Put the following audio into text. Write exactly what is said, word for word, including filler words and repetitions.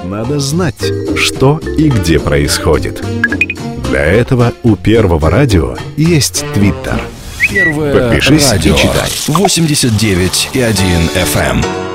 надо знать, что и где происходит. Для этого у Первого радио есть Твиттер. Первое Подпишись радио. и читай. восемьдесят девять и один эф эм.